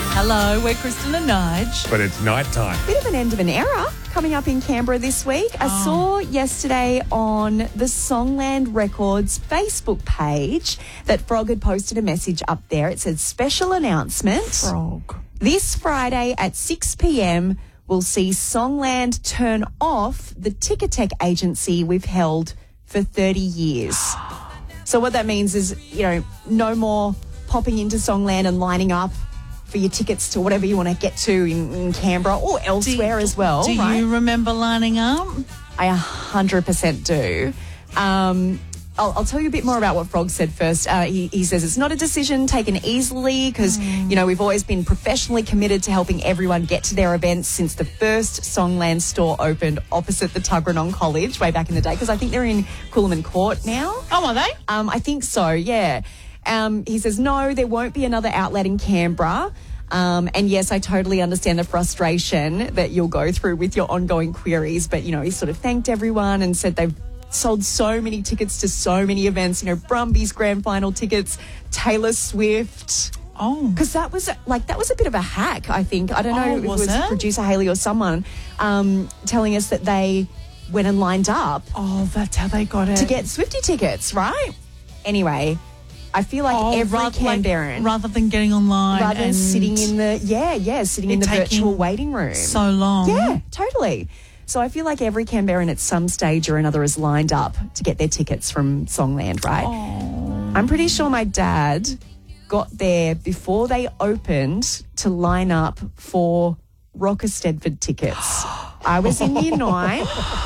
Hello, we're Kristen and Nige. But it's night time. Bit of an end of an era coming up in Canberra this week. I saw yesterday on the Songland Records Facebook page that Frog had posted a message up there. It said, special announcement. Frog. This Friday at 6 p.m, we'll see Songland turn off the Ticketek agency we've held for 30 years. So what that means is, no more popping into Songland and lining up for your tickets to whatever you want to get to in Canberra or elsewhere as well. Do right? you remember lining up? I 100% do. I'll tell you a bit more about what Frog said first. He says it's not a decision taken easily because, we've always been professionally committed to helping everyone get to their events since the first Songland store opened opposite the Tuggeranong College way back in the day, because I think they're in Coolman Court now. Oh, are they? I think so, yeah. He says, no, there won't be another outlet in Canberra. And yes, I totally understand the frustration that you'll go through with your ongoing queries. But, he sort of thanked everyone and said they've sold so many tickets to so many events, Brumbies grand final tickets, Taylor Swift. Oh. Because that was a bit of a hack, I think. I don't know if it was producer Haley or someone telling us that they went and lined up. Oh, that's how they got it. To get Swiftie tickets, right? Anyway, I feel like every Canberran, rather than getting online, rather than sitting in the virtual waiting room, so long. Yeah, totally. So I feel like every Canberran at some stage or another is lined up to get their tickets from Songland, right? Oh. I'm pretty sure my dad got there before they opened to line up for Rocker Stedford tickets. I was in year 9.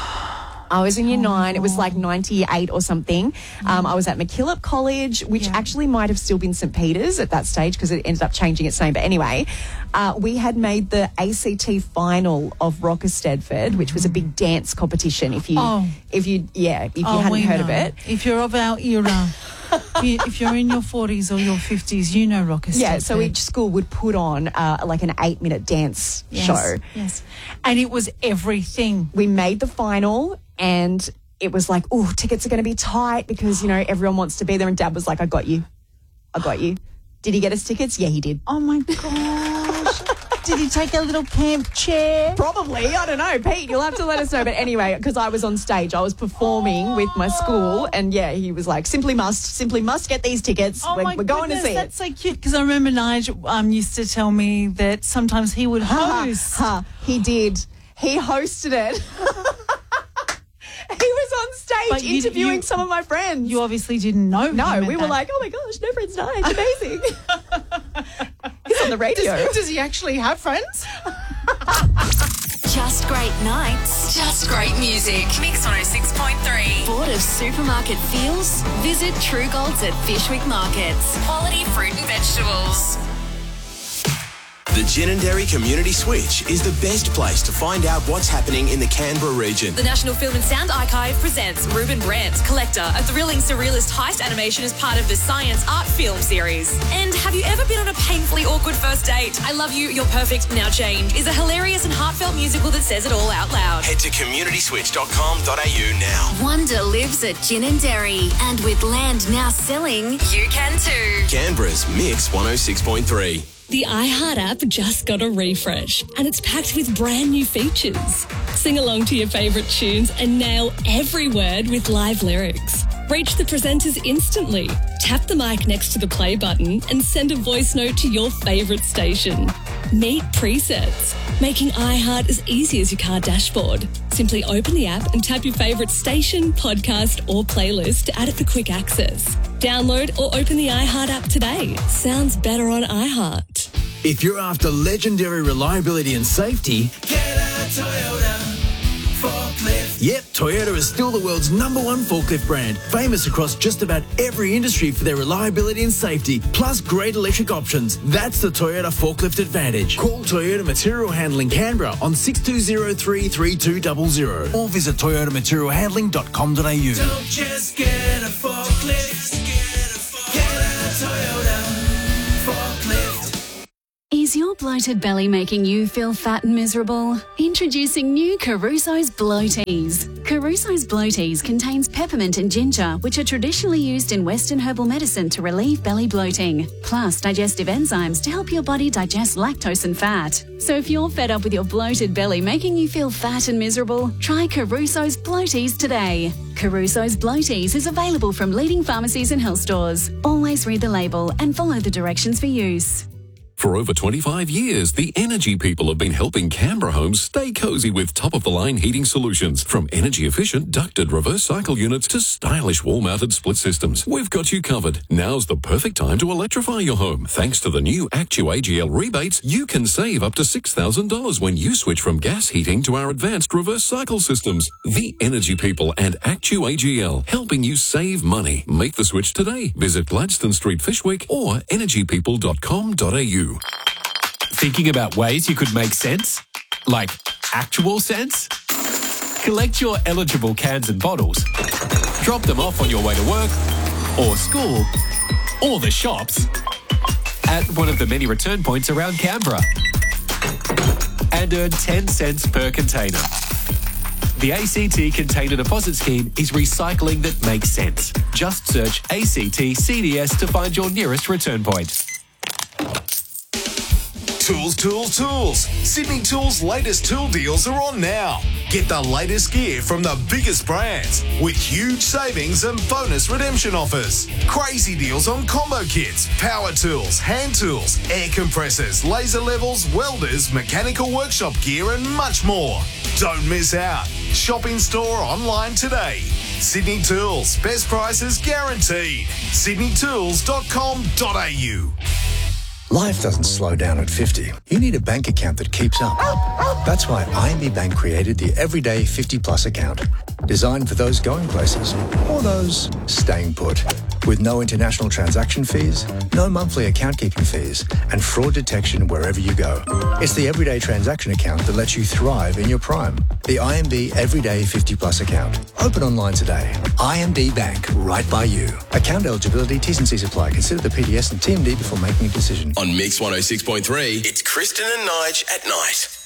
It was like 98 or something. I was at MacKillop College, which actually might have still been St. Peter's at that stage because it ended up changing its name. But anyway, we had made the ACT final of Rocker Stedford, which was a big dance competition. If you hadn't heard of it. If you're of our era. If you're in your 40s or your 50s, you know Rocker Stedford. Yeah, so each school would put on like an 8-minute dance show. Yes, and it was everything. We made the final and it was like, oh, tickets are going to be tight because, everyone wants to be there. And Dad was like, I got you. Did he get us tickets? Yeah, he did. Oh, my gosh. Did he take a little camp chair? Probably. I don't know. Pete, you'll have to let us know. But anyway, because I was on stage, I was performing with my school. And, he was like, simply must get these tickets. Oh, we're going to see it. That's so cute. Because I remember Nige used to tell me that sometimes he would host. He did. He hosted it. He was on stage interviewing some of my friends. You obviously didn't know. No, we were like, oh my gosh, no friends died. It's amazing. He's on the radio. Does he actually have friends? Just great nights. Just great music. Mix 106.3. Bored of supermarket feels? Visit True Golds at Fishwick Markets. Quality fruit and vegetables. The Ginninderry Community Switch is the best place to find out what's happening in the Canberra region. The National Film and Sound Archive presents Ruben Brandt, Collector, a thrilling surrealist heist animation as part of the Science Art Film series. And have you ever been on a painfully awkward first date? I Love You, You're Perfect, Now Change is a hilarious and heartfelt musical that says it all out loud. Head to communityswitch.com.au now. Wonder lives at Ginninderry, and with land now selling, You can too. Canberra's Mix 106.3. The iHeart app just got a refresh and it's packed with brand new features. Sing along to your favourite tunes and nail every word with live lyrics. Reach the presenters instantly. Tap the mic next to the play button and send a voice note to your favourite station. Meet presets, making iHeart as easy as your car dashboard. Simply open the app and tap your favourite station, podcast or playlist to add it for quick access. Download or open the iHeart app today. Sounds better on iHeart. If you're after legendary reliability and safety, get a Toyota forklift. Yep, Toyota is still the world's #1 forklift brand, famous across just about every industry for their reliability and safety, plus great electric options. That's the Toyota Forklift Advantage. Call Toyota Material Handling Canberra on 6203 3200 or visit toyotamaterialhandling.com.au. Don't just get a forklift, get a Toyota forklift. Is your bloated belly making you feel fat and miserable? Introducing new Caruso's Bloaties. Caruso's Bloaties contains peppermint and ginger, which are traditionally used in Western herbal medicine to relieve belly bloating, plus digestive enzymes to help your body digest lactose and fat. So if you're fed up with your bloated belly making you feel fat and miserable, try Caruso's Bloaties today. Caruso's Bloaties is available from leading pharmacies and health stores. Always read the label and follow the directions for use. For over 25 years, the Energy People have been helping Canberra homes stay cozy with top-of-the-line heating solutions. From energy-efficient ducted reverse cycle units to stylish wall-mounted split systems, we've got you covered. Now's the perfect time to electrify your home. Thanks to the new Actu-AGL rebates, you can save up to $6,000 when you switch from gas heating to our advanced reverse cycle systems. The Energy People and Actu-AGL, helping you save money. Make the switch today. Visit Gladstone Street, Fishwick or energypeople.com.au. Thinking about ways you could make sense? Like actual sense? Collect your eligible cans and bottles, drop them off on your way to work or school or the shops at one of the many return points around Canberra and earn 10 cents per container. The ACT Container Deposit Scheme is recycling that makes sense. Just search ACT CDS to find your nearest return point. Tools, tools, tools. Sydney Tools' latest tool deals are on now. Get the latest gear from the biggest brands with huge savings and bonus redemption offers. Crazy deals on combo kits, power tools, hand tools, air compressors, laser levels, welders, mechanical workshop gear and much more. Don't miss out. Shop in store or online today. Sydney Tools, best prices guaranteed. sydneytools.com.au. Life doesn't slow down at 50. You need a bank account that keeps up. That's why IMB Bank created the Everyday 50 Plus account, designed for those going places or those staying put. With no international transaction fees, no monthly account keeping fees, and fraud detection wherever you go. It's the everyday transaction account that lets you thrive in your prime. The IMB Everyday 50 Plus account. Open online today. IMB Bank, right by you. Account eligibility, T's and C's apply. Consider the PDS and TMD before making a decision. On Mix 106.3, it's Kristen and Nige at night.